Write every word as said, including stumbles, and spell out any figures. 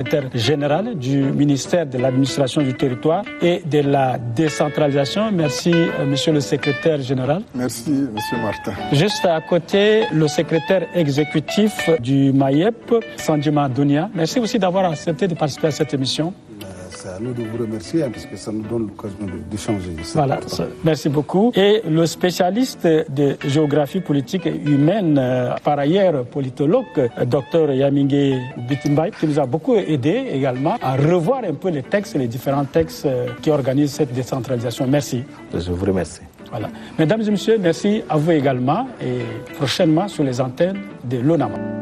secrétaire général du ministère de l'administration du territoire et de la décentralisation. Merci, monsieur le secrétaire général. Merci, monsieur Martin. Juste à côté, le secrétaire exécutif du M A I E P, Sandima Dounia. Merci aussi d'avoir accepté de participer à cette émission. C'est à nous de vous remercier hein, parce que ça nous donne l'occasion d'échanger. Voilà, merci beaucoup. Et le spécialiste de géographie politique et humaine, euh, par ailleurs politologue, docteur Yaminge Bitimbaye, qui nous a beaucoup aidé également à revoir un peu les textes, les différents textes euh, qui organisent cette décentralisation. Merci. Je vous remercie. Voilà. Mesdames et messieurs, merci à vous également et prochainement sur les antennes de l'ONAMA.